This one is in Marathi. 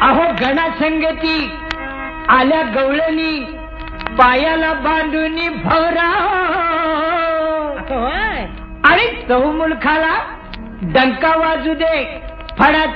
अहो गणासंगती आल्या गवळणी पायाला बांधून भवरा आणि चहू मुलखाला डंका वाजू दे फडा